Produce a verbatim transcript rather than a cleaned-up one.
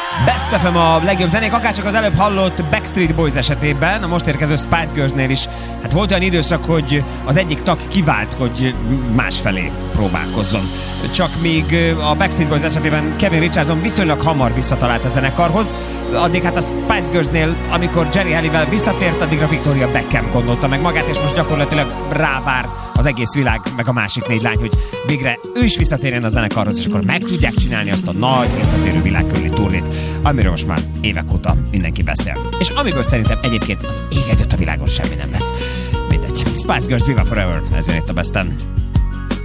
Best ef em a legjobb zenék, akárcsak az előbb hallott Backstreet Boys esetében, a most érkező Spice Girlsnél is. Hát volt olyan időszak, hogy az egyik tag kivált, hogy másfelé próbálkozzon. Csak míg a Backstreet Boys esetében Kevin Richardson viszonylag hamar visszatalált a zenekarhoz, addig hát a Spice Girlsnél, amikor Jerry Halliwell visszatért, addigra Victoria Beckham gondolta meg magát, és most gyakorlatilag rávár az egész világ, meg a másik négy lány, hogy végre ő is visszatérjen a zenekarhoz, és akkor meg tudják csinálni azt a nagy visszatérő világkörüli turnét, amiről most már évek óta mindenki beszél. És amiből szerintem egyébként az ég egyet a világon semmi nem lesz. Mindegy. Spice Girls Viva Forever, ez jön itt a Besten.